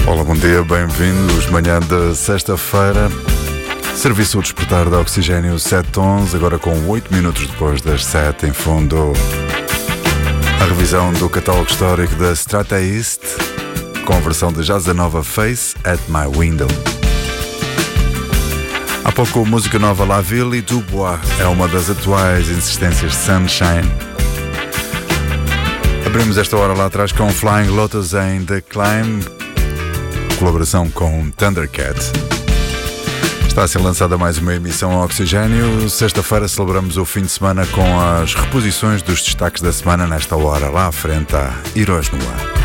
Olá, bom dia, bem-vindos. Manhã de sexta-feira. Serviço o despertar da Oxigênio 711, agora com 8 minutos depois das 7 em fundo. A revisão do catálogo histórico da Strata East, com a versão de Jazz Nova Face at My Window. Há pouco, música nova La Ville e Dubois é uma das atuais insistências Sunshine. Abrimos esta hora lá atrás com Flying Lotus em The Climb, colaboração com Thundercat. Está a ser lançada mais uma emissão ao Oxigênio. Sexta-feira celebramos o fim de semana com as reposições dos destaques da semana nesta hora, lá à frente há Heróis no Ar.